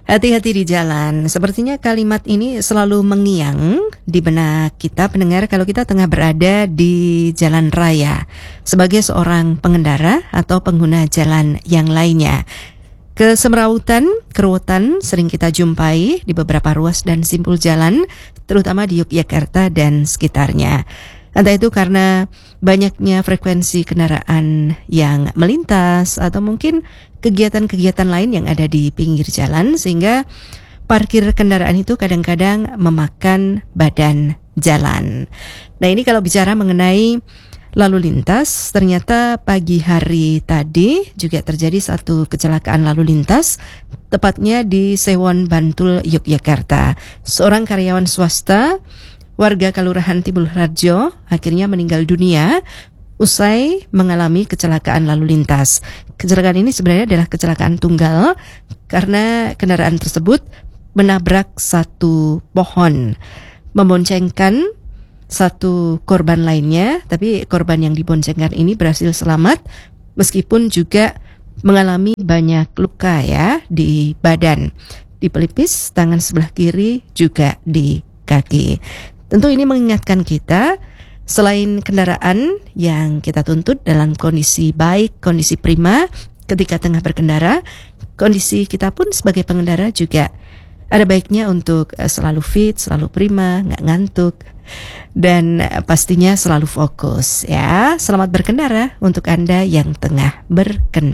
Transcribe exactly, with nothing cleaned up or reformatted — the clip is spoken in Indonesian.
Hati-hati di jalan. Sepertinya kalimat ini selalu mengiang di benak kita pendengar kalau kita tengah berada di jalan raya sebagai seorang pengendara atau pengguna jalan yang lainnya. Kesemrawutan, keruwetan sering kita jumpai di beberapa ruas dan simpul jalan, terutama di Yogyakarta dan sekitarnya. Entah itu karena banyaknya frekuensi kendaraan yang melintas atau mungkin kegiatan-kegiatan lain yang ada di pinggir jalan sehingga parkir kendaraan itu kadang-kadang memakan badan jalan. Nah, ini kalau bicara mengenai lalu lintas, ternyata pagi hari tadi juga terjadi satu kecelakaan lalu lintas, tepatnya di Sewon, Bantul, Yogyakarta. Seorang karyawan swasta warga Kelurahan Timbul Harjo akhirnya meninggal dunia usai mengalami kecelakaan lalu lintas. Kecelakaan ini sebenarnya adalah kecelakaan tunggal karena kendaraan tersebut menabrak satu pohon, memboncengkan satu korban lainnya, tapi korban yang diboncengkan ini berhasil selamat meskipun juga mengalami banyak luka ya di badan, di pelipis, tangan sebelah kiri, juga di kaki. Tentu ini mengingatkan kita, selain kendaraan yang kita tuntut dalam kondisi baik, kondisi prima ketika tengah berkendara, kondisi kita pun sebagai pengendara juga ada baiknya untuk selalu fit, selalu prima, nggak ngantuk, dan pastinya selalu fokus ya. Selamat berkendara untuk Anda yang tengah berkendara.